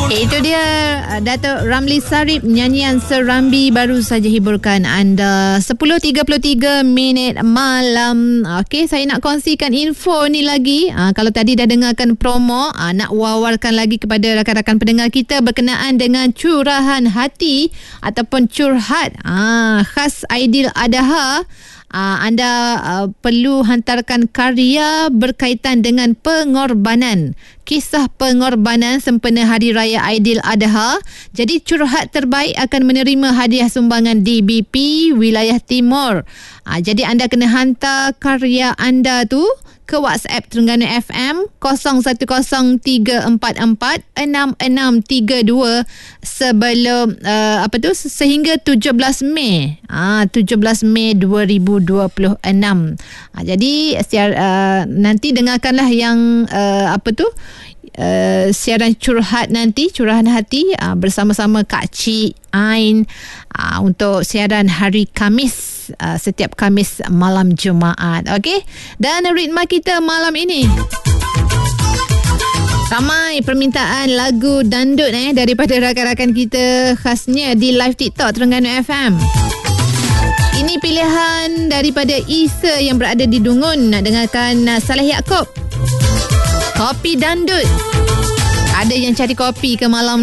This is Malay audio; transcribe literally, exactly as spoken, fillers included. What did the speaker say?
Itu dia Datuk Ramli Sarip, nyanyian Serambi baru saja hiburkan anda. Sepuluh tiga puluh tiga minit malam. Okey, saya nak kongsikan info ni lagi. Ha, kalau tadi dah dengarkan promo, ha, nak wawarkan lagi kepada rakan-rakan pendengar kita berkenaan dengan curahan hati ataupun curhat ha, khas Aidiladha. Uh, anda uh, perlu hantarkan karya berkaitan dengan pengorbanan, kisah pengorbanan sempena Hari Raya Aidiladha. Jadi curhat terbaik akan menerima hadiah sumbangan D B P Wilayah Timur. Uh, jadi anda kena hantar karya anda tu ke WhatsApp Terengganu F M kosong satu kosong tiga empat empat enam enam tiga dua sebelum uh, apa tu sehingga tujuh belas Mei. Ah tujuh belas Mei dua ribu dua puluh enam. Ah, jadi siar, uh, nanti dengarkanlah yang uh, apa tu Uh, siaran curhat nanti, curahan hati uh, bersama-sama Kak Cik Ain uh, untuk siaran hari Khamis, uh, setiap Khamis malam Jumaat. Okey, dan ritma kita malam ini ramai permintaan lagu dandut eh daripada rakan-rakan kita, khasnya di live TikTok Terengganu F M. Ini pilihan daripada Isa yang berada di Dungun. Nak dengarkan uh, Saleh Yaakob, Kopi Dandut. Ada yang cari kopi ke malam